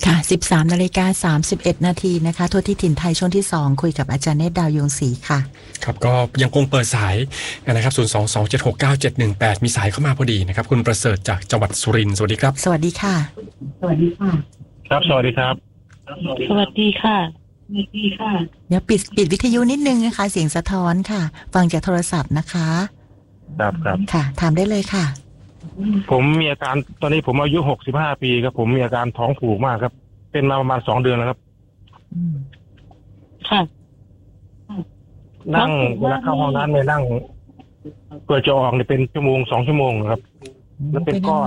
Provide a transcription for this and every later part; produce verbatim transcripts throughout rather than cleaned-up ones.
ค่ะ สิบสามนาฬิกาสามสิบเอ็ดนาทีนะคะทั่วที่ถิ่นไทยช่วงที่สองคุยกับอาจารย์เนตรดาวยงศรีค่ะครับก็ยังคงเปิดสายนะครับศูนย์ สอง สอง เจ็ด หก เก้า เจ็ด หนึ่ง แปดมีสายเข้ามาพอดีนะครับคุณประเสริฐจากจังหวัดสุรินทร์สวัสดีครับสวัสดีค่ะสวัสดีค่ะครับสวัสดีครับสวัสดีค่ะสวัสดีค่ะเดี๋ยวปิดปิดวิทยุนิดนึงนะคะเสียงสะท้อนค่ะฟังจากโทรศัพท์นะคะครับครับค่ะถามได้เลยค่ะผมมีอาการตอนนี้ผมอายุหกสิบห้าปีครับผมมีอาการท้องผูกมากครับเป็นมาประมาณสองเดือนแล้วครับค่ะนั่งเวลาเข้าห้องน้ำเนี่ยนั่งเกิดจะออกเนี่ยเป็นชั่วโมงสองชั่วโมงครับแล้วเป็นก้อน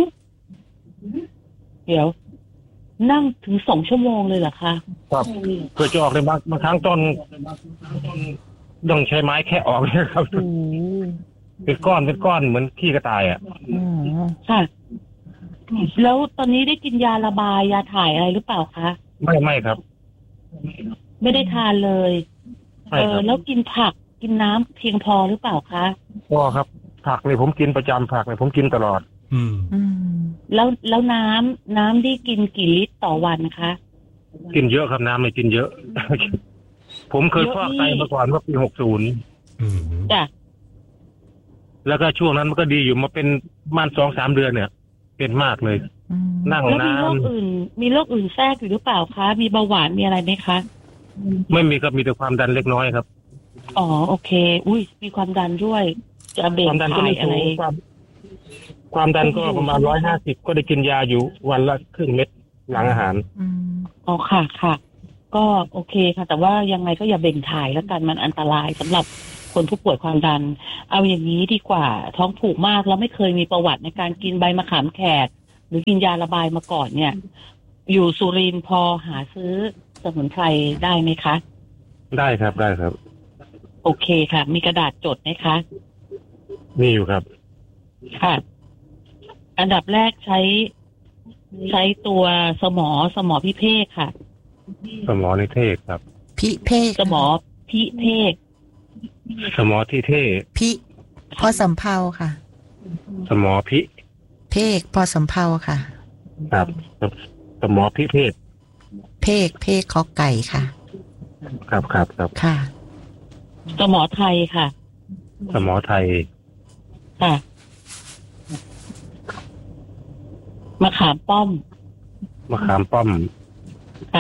เดี๋ยวนั่งถึงสองชั่วโมงเลยเหรอคะครับเกิดจะออกในบางบางครั้งต้นต้องใช้ไม้แค่ออกเลยครับเป็นก้อนเป็นก้อนเหมือนขี้กระต่ายอ่ะค่ะแล้วตอนนี้ได้กินยาระบายยาถ่ายอะไรหรือเปล่าคะไม่ไม่ครับไม่ได้ทานเลยเออแล้วกินผักกินน้ำเพียงพอหรือเปล่าคะพอครับผักเนี่ยผมกินประจำผักเนี่ยผมกินตลอดอืมแล้วแล้วน้ำน้ำที่กินกี่ลิตรต่อวันคะกินเยอะครับน้ำไม่กินเยอะ ผมเคยฟอกไตมาก่อนเมื่อปีหกสิบจ้ะแล้วก็ช่วงนั้นมันก็ดีอยู่มาเป็นประมาณสองสามเดือนเนี่ยเป็นมากเลยนั่งน้ำแล้วมีโรคอื่นมีโรคอื่นแทรกอยู่หรือเปล่าคะมีเบาหวานมีอะไรไหมคะไม่มีครับมีแต่ความดันเล็กน้อยครับอ๋อโอเคอุ้ยมีความดันด้วยจะเบรกถ่ายอะไรความความดันก็ประมาณร้อยห้าสิบก็ได้กินยาอยู่วันละครึ่งเม็ดหลังอาหารอ๋อค่ะค่ะก็โอเคค่ะแต่ว่ายังไงก็อย่าเบ่งถ่ายแล้วกันมันอันตรายสำหรับคนผู้ป่วยความดันเอาอย่างนี้ดีกว่าท้องผูกมากแล้วไม่เคยมีประวัติในการกินใบมะขามแขกหรือกินยาระบายมาก่อนเนี่ยอยู่สุรินทร์พอหาซื้อสมุนไพรได้ไหมคะได้ครับได้ครับโอเคค่ะมีกระดาษจดไหมคะมีอยู่ครับค่ะอันดับแรกใช้ใช้ตัวสมอสมอพิเภกค่ะสมอนิเทศครับพิเภกสมอพิเภกสมอที่เทพิพอสำเภาค่ะสมอพิเพกพอสำเภาค่ะครับสมอพิเพกเพกเพกขอไก่ค่ะครับครับครับค่ะสมอไทยค่ะสมอไทยค่ะมะขามป้อมมะขามป้อมค่ะ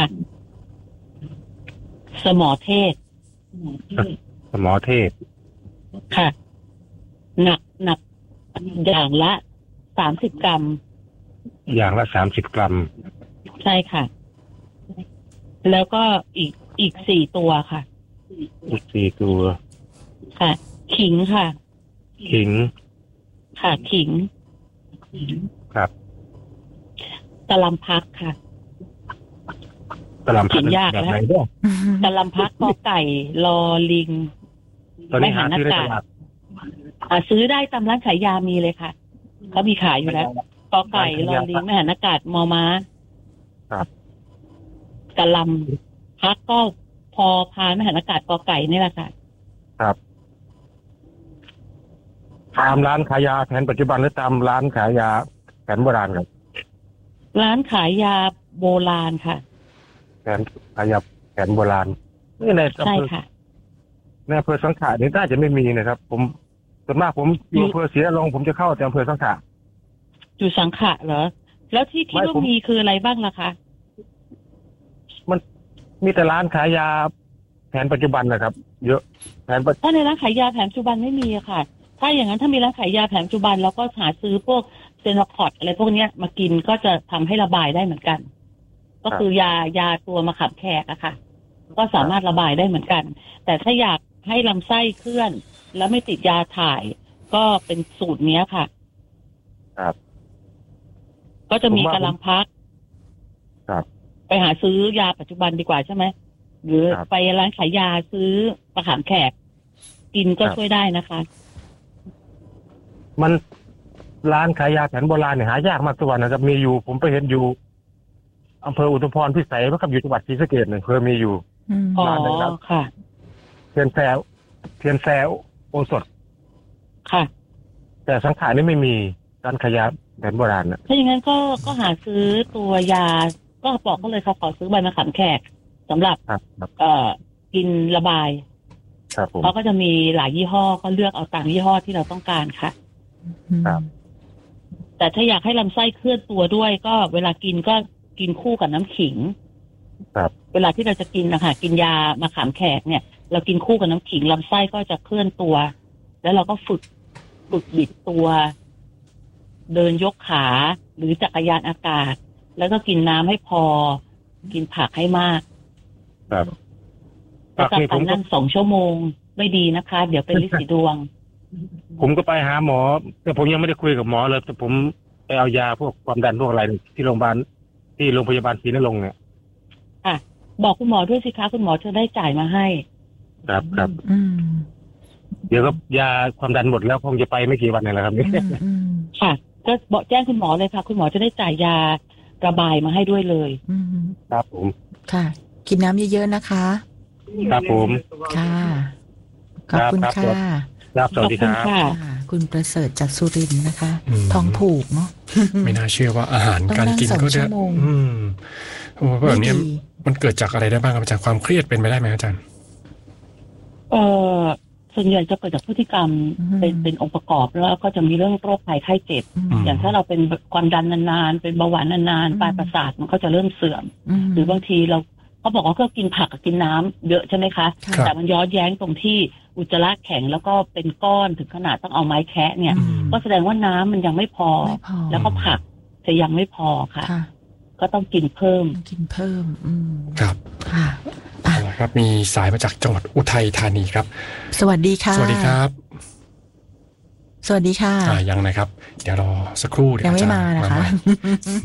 สมอเทศสมอเทศค่ะหนักหนักอย่างละสามสิบกรัมอย่างละสามสิบกรัมใช่ค่ะแล้วก็อีกอีกสี่ตัวค่ะอีกสี่ตัวค่ะขิงค่ะขิงค่ะขิงครับตะลำพักค่ะตะลำพักยากแล้วตะลำพักกอไก่ลอลิงไม่หันอากาศอ่าซื้อได้ตามร้านขายยามีเลยค่ะเขามีขายอยู่แล้วกอไก่ลอลิงไม่หันอากาศมอม้าครับตะลำพักก็พอพานไม่หันอากาศกอไก่นี่แหละค่ะครับตามร้านขายยาแผนปัจจุบันหรือตามร้านขายยาแผนโบราณครับร้านขายยาโบราณค่ะแผนขายยาแผนโบราณนี่ในใช่ค่ะในอำเภอสังขะนี่น่าจะไม่มีนะครับผมส่วนมากผมอยู่อำเภอศรีนรงค์ผมจะเข้าแต่อำเภอสังขะอยู่สังขะเหรอแล้วที่ที่ว่ามีคืออะไรบ้างล่ะคะมันมีแต่ร้านขายยาแผนปัจจุบันนะครับเยอะแผนถ้าในร้านขายยาแผนปัจจุบันไม่มีอะค่ะถ้าอย่างนั้นถ้ามีร้านขายยาแผนปัจจุบันแล้วก็หาซื้อพวกเซนอคอร์ดอะไรพวกนี้มากินก็จะทำให้ระบายได้เหมือนกันก็คือยายาตัวมะขามแขกอะค่ะก็สามารถระบายได้เหมือนกันแต่ถ้าอยากให้ลำไส้เคลื่อนแล้วไม่ติดยาถ่ายก็เป็นสูตรนี้ค่ะครับก็จะมีกำลังพักครับไปหาซื้อยาปัจจุบันดีกว่าใช่ไหมหรือไปร้านขายยาซื้อมะขามแขกกินก็ช่วยได้นะคะมันร้านขายยาแผนโบราณเนี่ยหายากมากทุกวันนะครับมีอยู่ผมไปเห็นอยู่อำเภออุทุมพรพิสัยก็อยู่จังหวัดศรีสะเกษเนี่ยเคยมีอยู่ร้านนึงครับค่ะเทียนแซวเทียนแซวโอสถค่ะแต่สังขารนี่ไม่มีร้านขายยาแผนโบราณนะถ้าอย่างนั้นก็ก็หาซื้อตัวยาก็ก็บอกเขาเลยค่ะขอซื้อใบมะขามแขกสำหรับครับครับเอ่อกินระบายครับผมเขาก็จะมีหลายยี่ห้อก็เลือกเอาตามยี่ห้อที่เราต้องการค่ะครับแต่ถ้าอยากให้ลำไส้เคลื่อนตัวด้วย ก็เวลากินก็กินคู่กับน้ำขิงครับเวลาที่เราจะกินนะคะกินยามะขามแขกเนี่ย เรากินคู่กับน้ำขิงลำไส้ก็จะเคลื่อนตัว แล้วเราก็ฝึกฝึกบิดตัว เดินยกขาหรือจักรยานอากาศ แล้วก็กินน้ำให้พอ กินผักให้มากครับแล้วก็นี่ผการมก็นั่งสองชั่วโมงไม่ดีนะคะ เดี๋ยวเป็นลิสีดวงผมก็ไปหาหมอ แต่ผมยังไม่ได้คุยกับหมอเลยแต่ผมไปเอายาพวกความดันพวกอะไรที่โรงพยาบาลที่โรงพยาบาลศรีนรงค์เนี่ยค่ะ บอกคุณหมอด้วยสิคะคุณหมอจะได้จ่ายมาให้ครับครับอืมเดี๋ยวก็ยาความดันหมดแล้วคงจะไปไม่กี่วันนี่แหละครับอืมอืมค่ะ ก็บอกแจ้งคุณหมอเลยค่ะ คุณหมอจะได้จ่ายยาระบายมาให้ด้วยเลยอืมครับผมค่ะ กินน้ำเยอะๆนะคะครับผมค่ะ ขอบคุณครับค่ะครับสวัสดีครับขอบคุณค่ะค่ะ คุณประเสริฐจากสุรินทร์นะคะอืมท้องผูกเนาะไม่น่าเชื่อว่าอาหารต้องการกินนั่งสองก็ชั่จะวโมงอืมโอ้แบบนี้ไม่ดีมันเกิดจากอะไรได้บ้างครับอาจารย์ความเครียดเป็นไปได้ไหมอาจารย์เออส่วนใหญ่จะเกิดจากพฤติกรรมอืมเป็นเป็นองค์ประกอบแล้วก็จะมีเรื่องโรคภัยไข้เจ็บอืมอย่างถ้าเราเป็นความดันนานๆเป็นเบาหวานนานอืมๆปลายประสาทมันก็จะเริ่มเสื่อมมหรือบางทีเราเขาบอกว่าก็กินผักกับกินน้ำเยอะใช่ไหมคะค่ะครับแต่มันย้อนแย้งตรงที่อุจจาระแข็งแล้วก็เป็นก้อนถึงขนาดต้องเอาไม้แคะเนี่ยอืมก็แสดงว่าน้ำมันยังไม่พอไม่พอแล้วก็ผักจะยังไม่พอค่ะค่ะก็ต้องกินเพิ่มกินเพิ่ม อืมครับค่ะเอาละครับ มีสายมาจากจังหวัดอุทัยธานีครับสวัสดีค่ะสวัสดีครับสวัสดีค่ะอ่ายังนะครับ เดี๋ยวรอสักครู่เดี๋ยวยังอาไม่จารย์มานะคะให